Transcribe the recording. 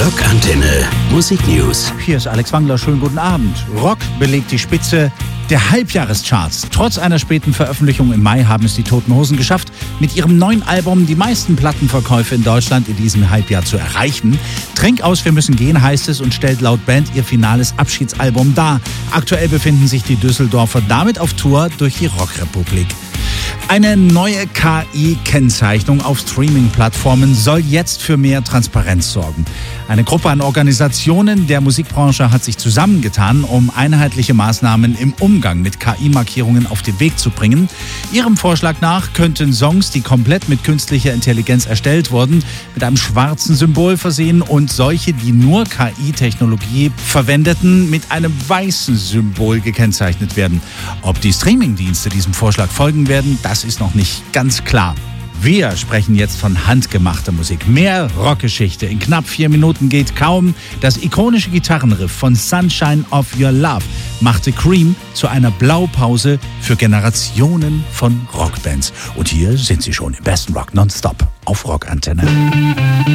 Rockantenne Musik News. Hier ist Alex Wangler, schönen guten Abend. Rock belegt die Spitze der Halbjahrescharts. Trotz einer späten Veröffentlichung im Mai haben es die Toten Hosen geschafft, mit ihrem neuen Album die meisten Plattenverkäufe in Deutschland in diesem Halbjahr zu erreichen. Trink aus, wir müssen gehen, heißt es, und stellt laut Band ihr finales Abschiedsalbum dar. Aktuell befinden sich die Düsseldorfer damit auf Tour durch die Rockrepublik. Eine neue KI-Kennzeichnung auf Streaming-Plattformen soll jetzt für mehr Transparenz sorgen. Eine Gruppe an Organisationen der Musikbranche hat sich zusammengetan, um einheitliche Maßnahmen im Umgang mit KI-Markierungen auf den Weg zu bringen. Ihrem Vorschlag nach könnten Songs, die komplett mit künstlicher Intelligenz erstellt wurden, mit einem schwarzen Symbol versehen und solche, die nur KI-Technologie verwendeten, mit einem weißen Symbol gekennzeichnet werden. Ob die Streamingdienste diesem Vorschlag folgen werden, das ist noch nicht ganz klar. Wir sprechen jetzt von handgemachter Musik. Mehr Rockgeschichte in knapp 4 Minuten geht kaum. Das ikonische Gitarrenriff von Sunshine of Your Love machte Cream zu einer Blaupause für Generationen von Rockbands. Und hier sind sie schon im besten Rock nonstop auf Rockantenne.